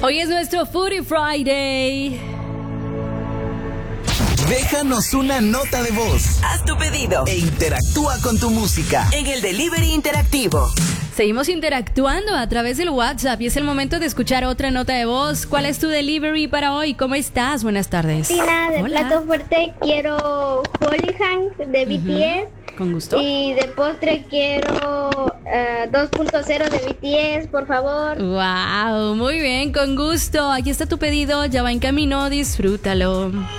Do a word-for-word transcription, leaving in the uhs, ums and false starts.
Hoy es nuestro Foodie Friday. Déjanos una nota de voz. Haz tu pedido E interactúa con tu música en el Delivery Interactivo. Seguimos interactuando a través del WhatsApp y es el momento de escuchar otra nota de voz. ¿Cuál es tu delivery para hoy? ¿Cómo estás? Buenas tardes. Tina, de Hola. plato fuerte quiero Holy Hank de B T S. Con gusto. Y de postre quiero eh, dos punto cero de B T S, por favor. Wow, muy bien, con gusto. Aquí está tu pedido, ya va en camino, disfrútalo.